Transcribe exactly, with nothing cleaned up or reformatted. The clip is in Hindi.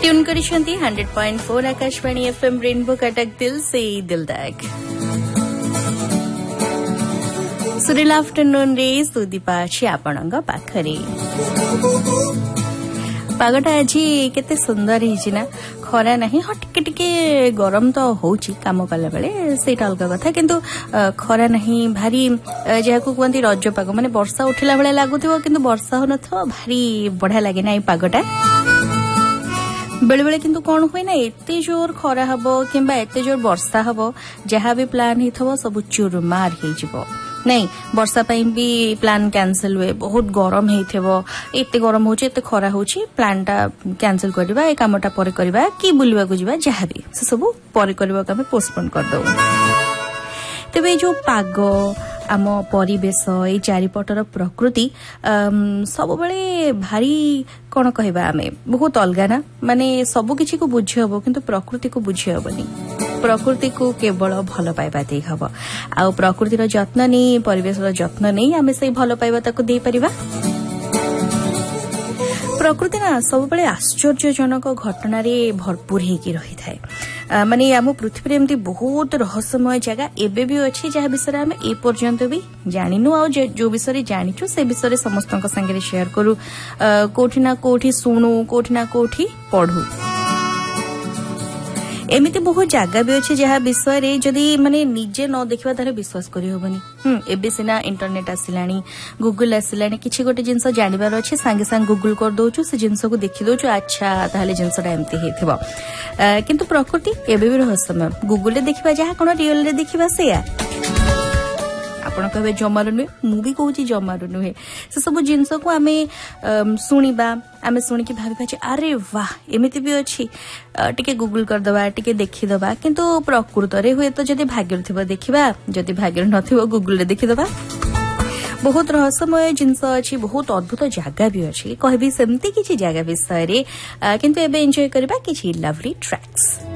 Tune करिसेंती hundred point four Akashvani FM rainbow Cuttack दिल से दिल तक सुरीला आफ्टरनून रे सुदीपा अछि आपणଙ୍କ पाखरे पागटा आज केते सुंदर हिछि ना खरा नहीं हाँ टिके टिके गरम तो होउछि काम कला बेले सेटा अलग कथा किंतु खरा नहीं भारी जहाको कहंती रज पाग माने वर्षा उठिला बेले लागुथिबो किंतु वर्षा हो नथो भारी बढ़िया लागे ना ई पागटा बेले बेले किंतु कौन हुए ना एते जोर खरा हबो किंबा एते जोर वर्षा हबो जहाँ भी प्लान हिथबो सब चुरमार हे जिवो नहीं वर्षा पाई भी प्लान कैंसिल हुए बहुत गरम हेइथबो एते गरम होची एते खरा होची प्लान टा कैंसिल करबा ए कामटा परे करबा की बुलवा को जिबा जहाँ भी से सब परे करबा का पोस्टपोन कर दो तबे जो पाग आम परिवेश ए चारिपटर प्रकृति सब बेले भारी कौन कहबा आमे बहुत अलगा ना माने सब किछि को बुझी हबो किंतु प्रकृति को बुझी हबनी प्रकृति को केवल भल पाइबा दे हबो आ प्रकृतिर जत्न नै परिवेशर जत्न नै आमे से भल पाइबा ताको दे परिबा प्रकृति ना सब बेले आश्चर्यजनक घटना रे भरपूर हेकी रही थाए माने आम पृथ्वी एमती बहुत रहस्यमय जगह एबे भी अच्छी जहाँ विषय आम ए पर्यंत भी जानिनु आ जो विषय जानिचु से विषय समस्त संगे शेयर करू कोठी ना कोठी सुणु कोठी ना कोठी पढ़ू एमिति बहुत जगह भी अच्छे जहाँ विषय जदि माने निजे न देखा तार विश्वास करी होबनी हम एबे सिना इंटरनेट आसिलानी गूगल आसिलानी किछि गोटे जिंस जानिबार अच्छे सांगे सांग गूगल कर दोचु से जिंस को देखि दोचु अच्छा ताले जिंसटा एमती हेथिबो किंतु प्रकृति एबे भी रहस्यमय गूगल रे देखिबा जहाँ कोन रियल रे देखिबा सेया आपण कहबे जमारु नुहे मु भी कहूची जमारु नुहे से सब जिंस को आमे सुनिबा आमे सुनि कि भाबिबा जे अरे वाह एमिति भी अछि टिके गूगल कर दबा टिके देखि दबा किंतु प्रकृत रे हुए तो जदी भाग्य थिबो देखिबा जदी भाग्य नथिबो गूगल रे देखि दबा बहुत रहस्यमय जिंस अछि बहुत अद्भुत जगह भी अछि कहबी सेमती किछि जगह विषय रे किंतु एबे एन्जॉय करबा किछि लवली ट्रैक्स।